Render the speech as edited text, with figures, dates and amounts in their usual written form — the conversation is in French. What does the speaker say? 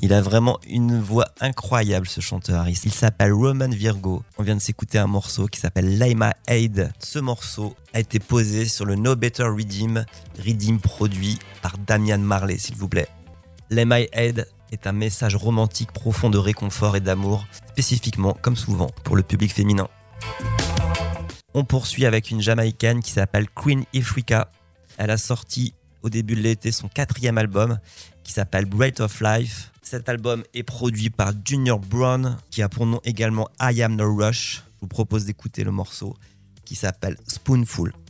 Il a vraiment une voix incroyable, ce chanteur. Il s'appelle Roman Virgo. On vient de s'écouter un morceau qui s'appelle Lay My Aid. Ce morceau a été posé sur le No Better Redeem produit par Damian Marley, s'il vous plaît. Lay My Aid est un message romantique profond de réconfort et d'amour, spécifiquement, comme souvent, pour le public féminin. On poursuit avec une Jamaïcaine qui s'appelle Queen Ifrika. Elle a sorti au début de l'été son 4e album qui s'appelle Breath of Life. Cet album est produit par Junior Brown qui a pour nom également I Am No Rush. Je vous propose d'écouter le morceau qui s'appelle Spoonful.